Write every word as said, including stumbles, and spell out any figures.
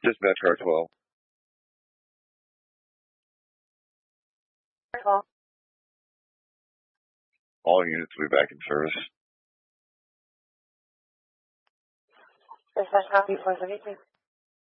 Dispatch car twelve. twelve. All units will be back in service. Dispatch copy four seventy-two.